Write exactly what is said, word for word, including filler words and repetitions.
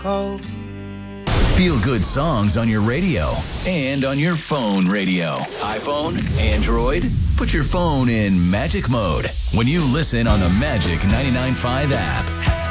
cold. Feel good songs on your radio and on your phone radio. iPhone, Android, put your phone in magic mode when you listen on the Magic ninety-nine point five app.